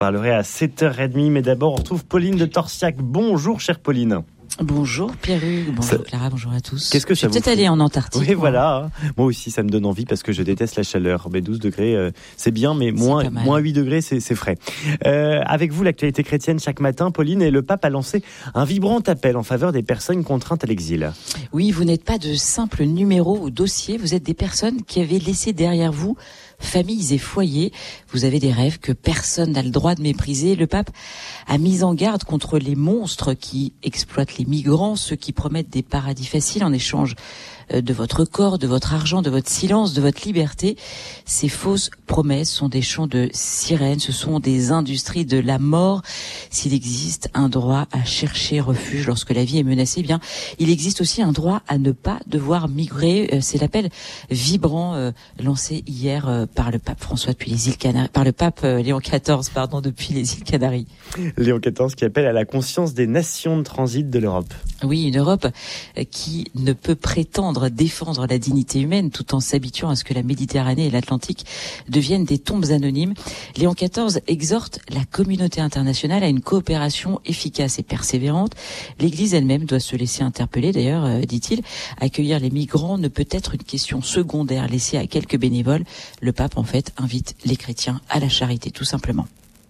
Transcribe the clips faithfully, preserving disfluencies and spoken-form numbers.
On parlerait à sept heures trente, mais d'abord on retrouve Pauline de Torsiac. Bonjour chère Pauline. Bonjour Pierre-Hugues, bonjour ça... Clara, bonjour à tous. Qu'est-ce que ça vous peut-être aller en Antarctique. Oui, voilà. Moi aussi, ça me donne envie parce que je déteste la chaleur. Mais douze degrés, euh, c'est bien, mais moins, moins huit degrés, c'est, c'est frais. Euh, avec vous, l'actualité chrétienne chaque matin, Pauline, et le pape a lancé un vibrant appel en faveur des personnes contraintes à l'exil. Oui, vous n'êtes pas de simples numéros ou dossiers, vous êtes des personnes qui avez laissé derrière vous familles et foyers. Vous avez des rêves que personne n'a le droit de mépriser. Le pape a mis en garde contre les monstres qui exploitent les migrants, ceux qui promettent des paradis faciles en échange de votre corps, de votre argent, de votre silence, de votre liberté. Ces fausses promesses sont des chants de sirènes, ce sont des industries de la mort. S'il existe un droit à chercher refuge lorsque la vie est menacée, eh bien, il existe aussi un droit à ne pas devoir migrer. C'est l'appel vibrant euh, lancé hier euh, par le pape François depuis les îles Canaries, par le pape euh, Léon quatorze, pardon, depuis les îles Canaries. Léon quatorze qui appelle à la conscience des nations de transit de l'Europe. Oui, une Europe qui ne peut prétendre défendre la dignité humaine tout en s'habituant à ce que la Méditerranée et l'Atlantique deviennent des tombes anonymes. Léon quatorze exhorte la communauté internationale à une coopération efficace et persévérante. L'Église elle-même doit se laisser interpeller. D'ailleurs, euh, dit-il, accueillir les migrants ne peut être une question secondaire laissée à quelques bénévoles. Le pape, en fait, invite les chrétiens à la charité, tout simplement.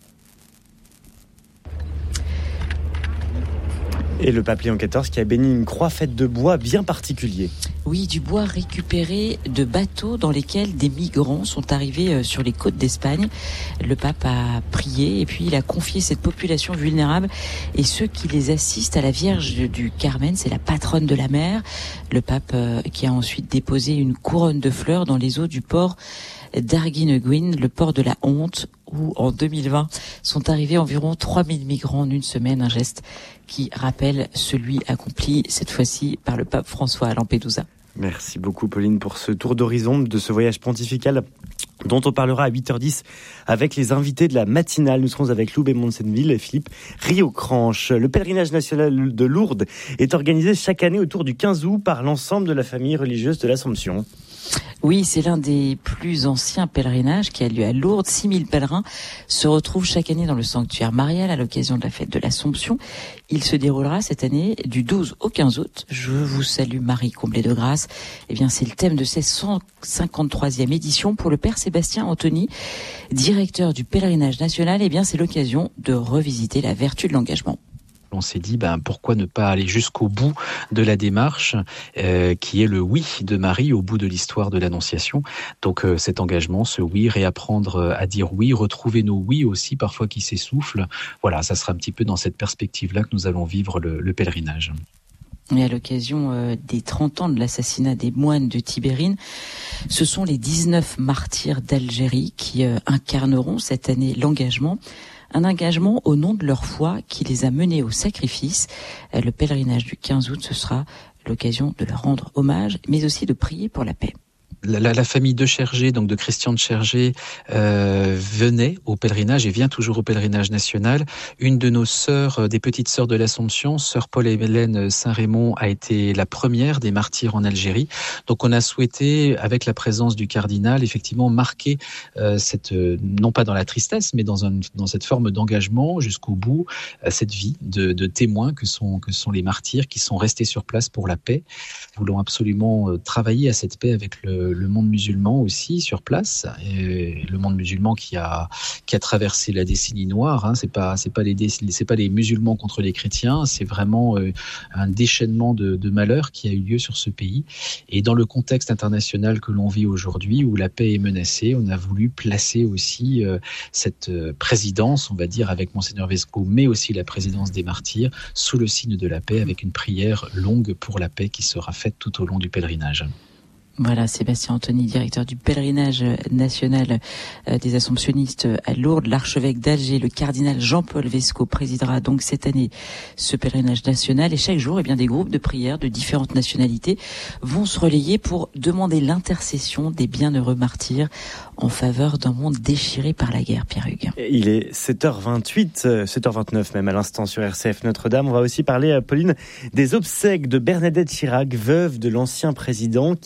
Et le pape Léon quatorze qui a béni une croix faite de bois bien particulier. Oui, du bois récupéré de bateaux dans lesquels des migrants sont arrivés sur les côtes d'Espagne. Le pape a prié et puis il a confié cette population vulnérable et ceux qui les assistent à la Vierge du Carmen, c'est la patronne de la mer. Le pape qui a ensuite déposé une couronne de fleurs dans les eaux du port d'Arguineguín, le port de la honte, où en deux mille vingt sont arrivés environ trois mille migrants en une semaine, un geste qui rappelle celui accompli cette fois-ci par le pape François à Lampedusa. Merci beaucoup Pauline pour ce tour d'horizon de ce voyage pontifical dont on parlera à huit heures dix avec les invités de la matinale. Nous serons avec Lou Bémont-Senneville et Philippe Riocranche. Le pèlerinage national de Lourdes est organisé chaque année autour du quinze août par l'ensemble de la famille religieuse de l'Assomption. Oui, c'est l'un des plus anciens pèlerinages qui a lieu à Lourdes. six mille pèlerins se retrouvent chaque année dans le sanctuaire marial à l'occasion de la fête de l'Assomption. Il se déroulera cette année du douze au quinze août. Je vous salue Marie, comblée de grâce. Eh bien, c'est le thème de cette cent cinquante-troisième édition pour le père Sébastien Anthony, directeur du pèlerinage national. Eh bien, c'est l'occasion de revisiter la vertu de l'engagement. On s'est dit, ben, pourquoi ne pas aller jusqu'au bout de la démarche, euh, qui est le oui de Marie au bout de l'histoire de l'Annonciation. Donc euh, cet engagement, ce oui, réapprendre à dire oui, retrouver nos oui aussi, parfois qui s'essoufflent. Voilà, ça sera un petit peu dans cette perspective-là que nous allons vivre le, le pèlerinage. Et à l'occasion euh, des trente ans de l'assassinat des moines de Tibérine, ce sont les dix-neuf martyrs d'Algérie qui euh, incarneront cette année l'engagement. Un engagement au nom de leur foi qui les a menés au sacrifice. Le pèlerinage du quinze août, ce sera l'occasion de leur rendre hommage, mais aussi de prier pour la paix. La, la, la famille de Chergé, donc de Christian de Chergé, euh, venait au pèlerinage et vient toujours au pèlerinage national. Une de nos sœurs, euh, des petites sœurs de l'Assomption, sœur Paul et Hélène Saint-Raymond, a été la première des martyrs en Algérie. Donc on a souhaité, avec la présence du cardinal, effectivement marquer euh, cette, euh, non pas dans la tristesse, mais dans, un, dans cette forme d'engagement jusqu'au bout, euh, cette vie de, de témoins que sont, que sont les martyrs qui sont restés sur place pour la paix. Nous voulons absolument euh, travailler à cette paix avec le le monde musulman aussi sur place, et le monde musulman qui a qui a traversé la décennie noire. Hein, c'est pas c'est pas les c'est pas les musulmans contre les chrétiens, c'est vraiment euh, un déchaînement de, de malheurs qui a eu lieu sur ce pays. Et dans le contexte international que l'on vit aujourd'hui, où la paix est menacée, on a voulu placer aussi euh, cette euh, présidence, on va dire, avec Monseigneur Vesco, mais aussi la présidence des martyrs, sous le signe de la paix, avec une prière longue pour la paix qui sera faite tout au long du pèlerinage. Voilà, Sébastien Anthony, directeur du pèlerinage national des Assomptionnistes à Lourdes. L'archevêque d'Alger, le cardinal Jean-Paul Vesco, présidera donc cette année ce pèlerinage national. Et chaque jour, eh bien, des groupes de prière de différentes nationalités vont se relayer pour demander l'intercession des bienheureux martyrs en faveur d'un monde déchiré par la guerre, Pierre-Hugues. Il est sept heures vingt-huit, sept heures vingt-neuf même à l'instant sur R C F Notre-Dame. On va aussi parler, Pauline, des obsèques de Bernadette Chirac, veuve de l'ancien président qui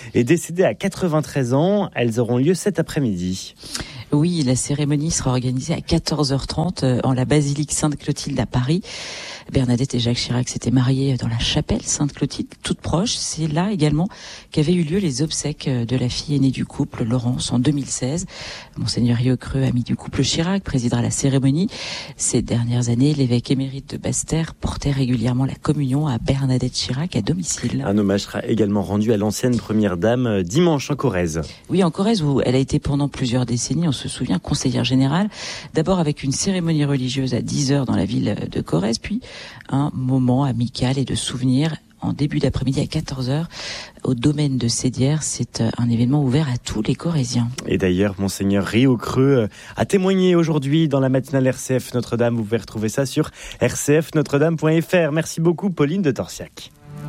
est décédée à quatre-vingt-treize ans. Elles auront lieu cet après-midi. Oui, la cérémonie sera organisée à quatorze heures trente en la basilique Sainte-Clotilde à Paris. Bernadette et Jacques Chirac s'étaient mariés dans la chapelle Sainte-Clotilde, toute proche. C'est là également qu'avaient eu lieu les obsèques de la fille aînée du couple, Laurence, en deux mille seize. Monseigneur Rieu Creux, ami du couple Chirac, présidera la cérémonie. Ces dernières années, l'évêque émérite de Basse-Terre portait régulièrement la communion à Bernadette Chirac à domicile. Un hommage sera également rendu à l'ancienne première dame dimanche en Corrèze. Oui, en Corrèze où elle a été pendant plusieurs décennies, on se souvient, conseillère générale. D'abord avec une cérémonie religieuse à dix heures dans la ville de Corrèze, puis un moment amical et de souvenirs en début d'après-midi à quatorze heures au domaine de Sédières. C'est un événement ouvert à tous les Corréziens. Et d'ailleurs, Monseigneur Rieu Creux a témoigné aujourd'hui dans la matinale R C F Notre-Dame. Vous pouvez retrouver ça sur r c f notre dame point f r. Merci beaucoup, Pauline de Torsiac.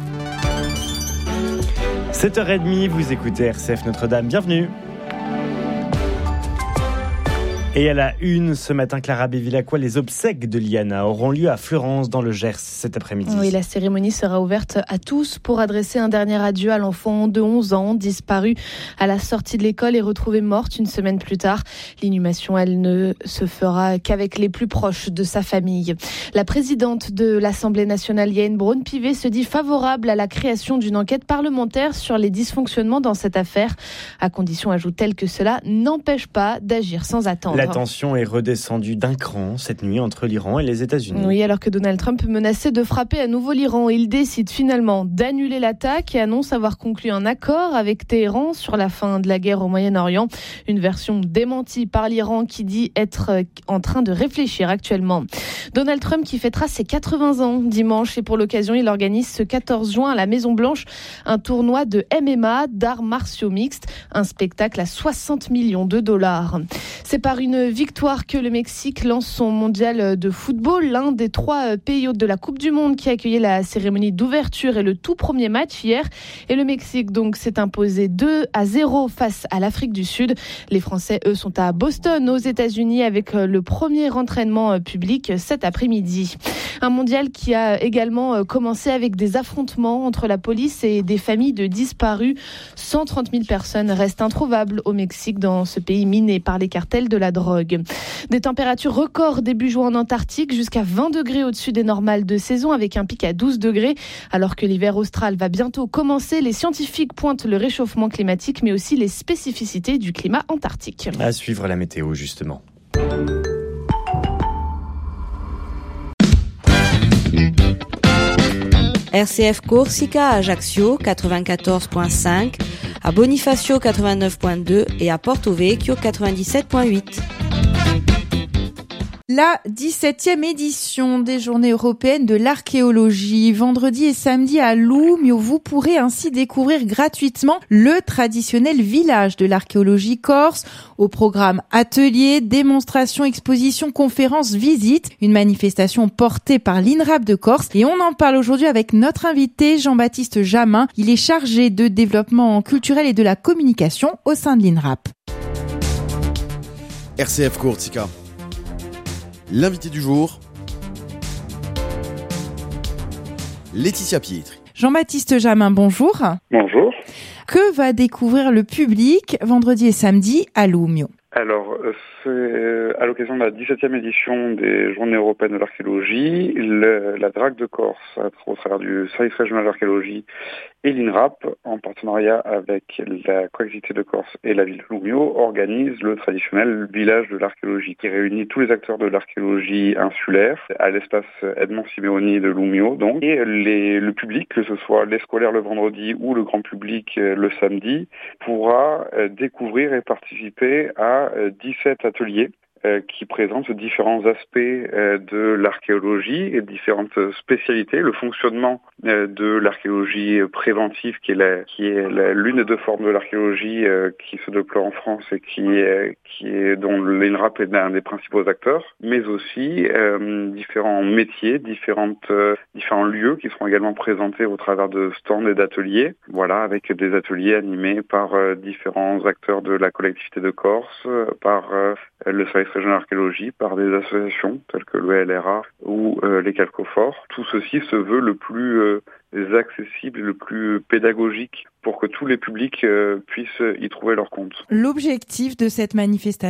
sept heures trente, vous écoutez R C F Notre-Dame. Bienvenue. Et à la une, ce matin, Clara Bévilacqua, les obsèques de Liana auront lieu à Fleurance, dans le Gers, cet après-midi. Oui, la cérémonie sera ouverte à tous pour adresser un dernier adieu à l'enfant de onze ans, disparu à la sortie de l'école et retrouvée morte une semaine plus tard. L'inhumation, elle, ne se fera qu'avec les plus proches de sa famille. La présidente de l'Assemblée nationale, Yaël Braun-Pivet, se dit favorable à la création d'une enquête parlementaire sur les dysfonctionnements dans cette affaire, à condition, ajoute-t-elle, que cela n'empêche pas d'agir sans attendre. La tension est redescendue d'un cran cette nuit entre l'Iran et les États-Unis. Oui, alors que Donald Trump menaçait de frapper à nouveau l'Iran. Il décide finalement d'annuler l'attaque et annonce avoir conclu un accord avec Téhéran sur la fin de la guerre au Moyen-Orient. Une version démentie par l'Iran qui dit être en train de réfléchir actuellement. Donald Trump qui fêtera ses quatre-vingts ans dimanche et pour l'occasion, il organise ce quatorze juin à la Maison-Blanche un tournoi de M M A, d'arts martiaux mixtes, un spectacle à soixante millions de dollars. C'est par une victoire que le Mexique lance son mondial de football, l'un des trois pays hôtes de la Coupe du Monde qui accueillait la cérémonie d'ouverture et le tout premier match hier. Et le Mexique donc s'est imposé deux à zéro face à l'Afrique du Sud. Les Français, eux, sont à Boston, aux États-Unis, avec le premier entraînement public cet après-midi. Un mondial qui a également commencé avec des affrontements entre la police et des familles de disparus. cent trente mille personnes restent introuvables au Mexique, dans ce pays miné par les cartels de la drogue. Des températures records début juin en Antarctique, jusqu'à vingt degrés au-dessus des normales de saison, avec un pic à douze degrés. Alors que l'hiver austral va bientôt commencer, les scientifiques pointent le réchauffement climatique, mais aussi les spécificités du climat antarctique. À suivre la météo, justement. R C F Corsica à Ajaccio quatre-vingt-quatorze virgule cinq, à Bonifacio quatre-vingt-neuf virgule deux et à Porto Vecchio quatre-vingt-dix-sept virgule huit. La dix-septième édition des Journées européennes de l'archéologie. Vendredi et samedi à Loumio, vous pourrez ainsi découvrir gratuitement le traditionnel village de l'archéologie corse. Au programme ateliers, démonstrations, expositions, conférences, visites. Une manifestation portée par l'INRAP de Corse. Et on en parle aujourd'hui avec notre invité Jean-Baptiste Jamin. Il est chargé de développement culturel et de la communication au sein de l'INRAP. R C F Corsica. L'invité du jour, Laetitia Pietri. Jean-Baptiste Jamin, bonjour. Bonjour. Que va découvrir le public vendredi et samedi à Loumio ? Alors, c'est à l'occasion de la dix-septième édition des Journées européennes de l'archéologie, le, la DRAC de Corse, au travers du Service régional d'archéologie et l'INRAP, en partenariat avec la collectivité de Corse et la ville de Loumio, organise le traditionnel village de l'archéologie, qui réunit tous les acteurs de l'archéologie insulaire à l'espace Edmond Simeoni de Loumio, donc, et les, le public, que ce soit les scolaires le vendredi ou le grand public le samedi, pourra découvrir et participer à dix-sept ateliers euh, qui présentent différents aspects euh, de l'archéologie et différentes spécialités, le fonctionnement euh, de l'archéologie préventive qui est, la, qui est la, l'une des deux formes de l'archéologie euh, qui se déploie en France et qui est, qui est dont l'INRAP est l'un des principaux acteurs, mais aussi euh, différents métiers, différentes, euh, différents lieux qui seront également présentés au travers de stands et d'ateliers, voilà, avec des ateliers animés par euh, différents acteurs de la collectivité de Corse, par euh, le service régional d'archéologie, par des associations telles que le L R A ou euh, les Calcophores. Tout ceci se veut le plus euh, accessible et le plus pédagogique pour que tous les publics euh, puissent y trouver leur compte. L'objectif de cette manifestation ?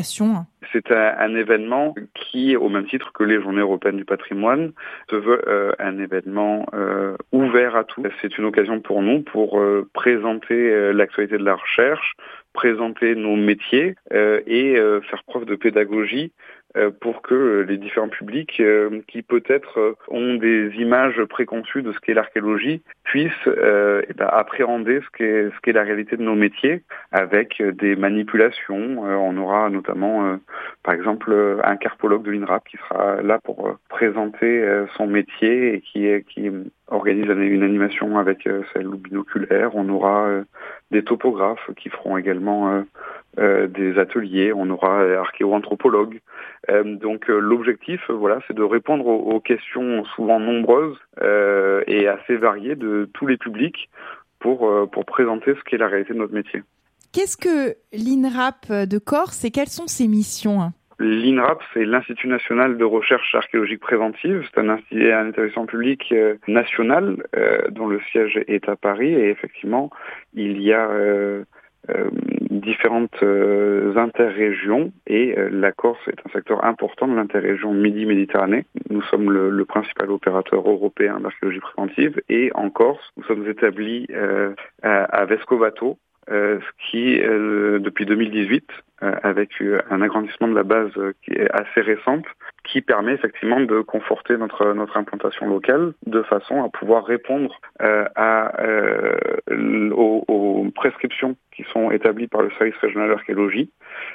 C'est un, un événement qui, au même titre que les Journées européennes du patrimoine, se veut euh, un événement euh, ouvert à tous. C'est une occasion pour nous pour euh, présenter euh, l'actualité de la recherche, présenter nos métiers euh, et euh, faire preuve de pédagogie euh, pour que les différents publics euh, qui peut-être euh, ont des images préconçues de ce qu'est l'archéologie puissent euh, et ben, appréhender ce qu'est, ce qu'est la réalité de nos métiers avec euh, des manipulations. Euh, on aura notamment, euh, par exemple, euh, un carpologue de l'INRAP qui sera là pour euh, présenter euh, son métier et qui, qui organise une animation avec euh, celle ou binoculaire. On aura euh, des topographes qui feront également euh, euh, des ateliers. On aura euh, archéo-anthropologues. Euh, donc euh, l'objectif, euh, voilà, c'est de répondre aux, aux questions souvent nombreuses euh, et assez variées de tous les publics pour euh, pour présenter ce qu'est la réalité de notre métier. Qu'est-ce que l'INRAP de Corse et quelles sont ses missions ? L'INRAP, c'est l'Institut national de recherche archéologique préventive. C'est un, un établissement public euh, national euh, dont le siège est à Paris. Et effectivement, il y a euh, euh, différentes euh, interrégions. Et euh, la Corse est un secteur important de l'interrégion Midi-Méditerranée. Nous sommes le, le principal opérateur européen d'archéologie préventive. Et en Corse, nous sommes établis euh, à, à Vescovato, Euh, ce qui, euh, depuis deux mille dix-huit, euh, avec euh, un agrandissement de la base euh, qui est assez récente, qui permet effectivement de conforter notre notre implantation locale de façon à pouvoir répondre euh, à euh, aux, aux prescriptions qui sont établies par le service régional d'archéologie.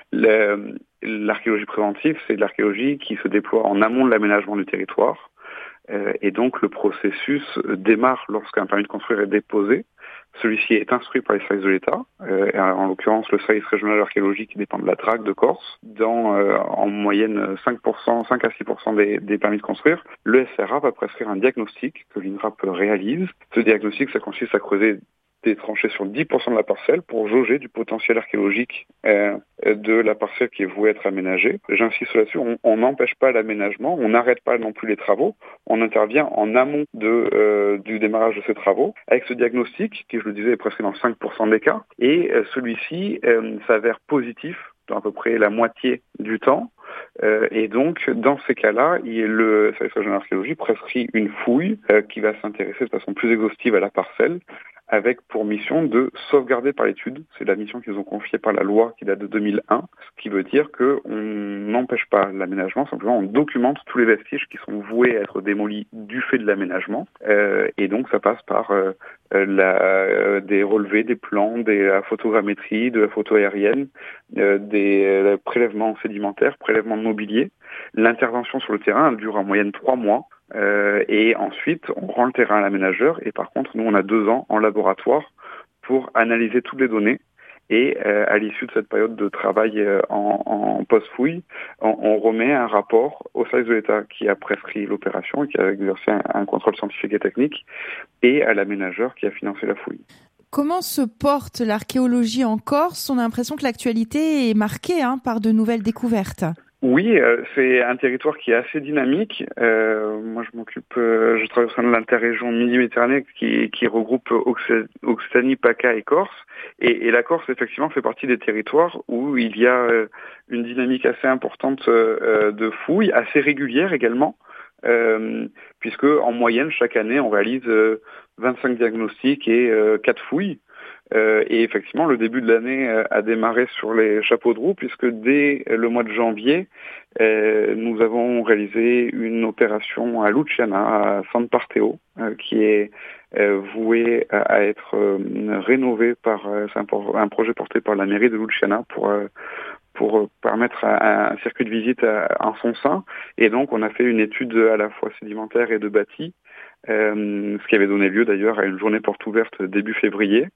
Le, l'archéologie préventive, c'est de l'archéologie qui se déploie en amont de l'aménagement du territoire, euh, et donc le processus démarre lorsqu'un permis de construire est déposé. Celui-ci est instruit par les services de l'État, euh, en l'occurrence le service régional d'archéologie qui dépend de la D R A C de Corse, dans euh, en moyenne cinq pour cent, cinq à six pour cent des, des permis de construire. Le S R A va prescrire un diagnostic que l'INRAP réalise. Ce diagnostic, ça consiste à creuser des tranchées sur dix pour cent de la parcelle pour jauger du potentiel archéologique euh, de la parcelle qui est vouée être aménagée. J'insiste là-dessus, on n'empêche pas l'aménagement, on n'arrête pas non plus les travaux, on intervient en amont de, euh, du démarrage de ces travaux avec ce diagnostic qui, je le disais, est presque dans cinq pour cent des cas, et euh, celui-ci euh, s'avère positif dans à peu près la moitié du temps. Euh, et donc, dans ces cas-là, il, le service régional d'archéologie prescrit une fouille euh, qui va s'intéresser de façon plus exhaustive à la parcelle, avec pour mission de sauvegarder par l'étude. C'est la mission qu'ils ont confiée par la loi qui date de deux mille un, ce qui veut dire qu'on n'empêche pas l'aménagement, simplement on documente tous les vestiges qui sont voués à être démolis du fait de l'aménagement. Euh, et donc ça passe par euh, la, euh, des relevés, des plans, de la photogrammétrie, de la photo aérienne, euh, des euh, prélèvements sédimentaires, prélèvements de mobilier. L'intervention sur le terrain, elle dure en moyenne trois mois. Euh, et ensuite, on rend le terrain à l'aménageur. Et par contre, nous, on a deux ans en laboratoire pour analyser toutes les données. Et euh, à l'issue de cette période de travail euh, en, en post-fouille, on, on remet un rapport au service de l'État qui a prescrit l'opération et qui a exercé un, un contrôle scientifique et technique, et à l'aménageur qui a financé la fouille. Comment se porte l'archéologie en Corse ? On a l'impression que l'actualité est marquée hein, par de nouvelles découvertes. Oui, euh, c'est un territoire qui est assez dynamique. Euh, moi, je m'occupe, euh, je travaille au sein de l'interrégion Midi-Méditerranée qui, qui regroupe Occitanie, PACA et Corse. Et, et la Corse, effectivement, fait partie des territoires où il y a euh, une dynamique assez importante euh, de fouilles, assez régulière également, euh, puisque en moyenne, chaque année, on réalise euh, vingt-cinq diagnostics et euh, quatre fouilles. Euh, et effectivement, le début de l'année euh, a démarré sur les chapeaux de roue, puisque dès le mois de janvier, euh, nous avons réalisé une opération à Luciana, à San Parteo, euh, qui est euh, vouée à, à être euh, rénovée par euh, c'est un, un projet porté par la mairie de Luciana pour euh, pour permettre un, un circuit de visite à, en son sein. Et donc, on a fait une étude à la fois sédimentaire et de bâti, euh, ce qui avait donné lieu d'ailleurs à une journée porte ouverte début février.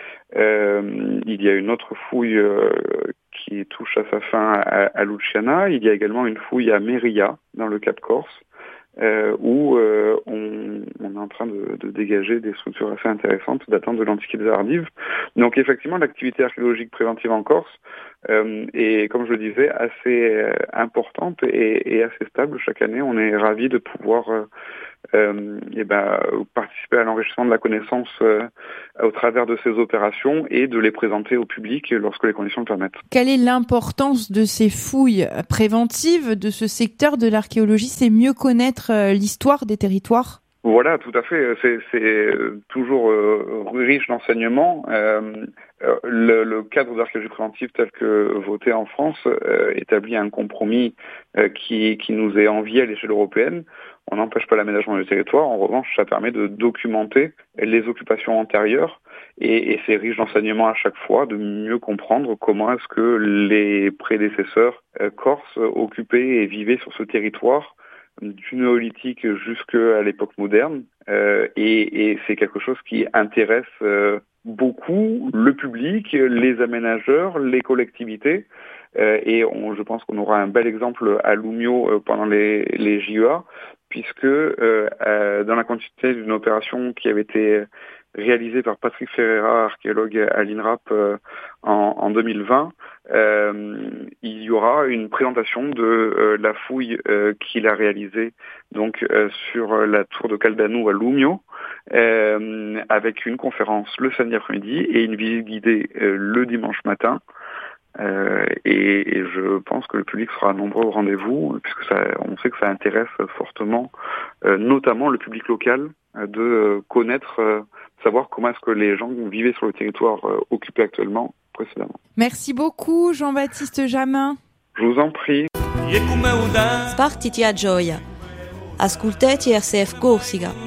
Euh, il y a une autre fouille euh, qui touche à sa fin à, à Luciana. Il y a également une fouille à Mérilla, dans le Cap Corse, euh, où euh, on, on est en train de, de dégager des structures assez intéressantes datant de l'Antiquité tardive. Donc effectivement, l'activité archéologique préventive en Corse euh, est, comme je le disais, assez euh, importante et, et assez stable. Chaque année, on est ravis de pouvoir euh, Euh, et ben, participer à l'enrichissement de la connaissance euh, au travers de ces opérations et de les présenter au public lorsque les conditions le permettent. Quelle est l'importance de ces fouilles préventives de ce secteur de l'archéologie? C'est mieux connaître l'histoire des territoires? Voilà, tout à fait. C'est, c'est toujours euh, riche d'enseignements. Euh, le, le cadre d'archéologie préventive tel que voté en France euh, établit un compromis euh, qui, qui nous est envié à l'échelle européenne. On n'empêche pas l'aménagement du territoire. En revanche, ça permet de documenter les occupations antérieures et, et c'est riche d'enseignements à chaque fois, de mieux comprendre comment est-ce que les prédécesseurs euh, corses occupaient et vivaient sur ce territoire du néolithique jusqu'à l'époque moderne, euh, et, et c'est quelque chose qui intéresse euh, beaucoup le public, les aménageurs, les collectivités, euh, et on, je pense qu'on aura un bel exemple à Loumio euh, pendant les, les J E A, puisque euh, euh, dans la continuité d'une opération qui avait été réalisée par Patrick Ferreira, archéologue à l'INRAP euh, en, en deux mille vingt, euh, il y aura une présentation de euh, la fouille euh, qu'il a réalisée donc euh, sur la tour de Caldanou à Loumio, euh, avec une conférence le samedi après-midi et une visite guidée euh, le dimanche matin. Euh, et, et je pense que le public sera nombreux au rendez-vous, puisque ça, on sait que ça intéresse fortement, euh, notamment le public local, euh, de euh, connaître, euh, savoir comment est-ce que les gens vivaient sur le territoire euh, occupé actuellement précédemment. Merci beaucoup Jean-Baptiste Jamin. Je vous en prie. Spartiti a gioia. Ascoltati R C F Corsica.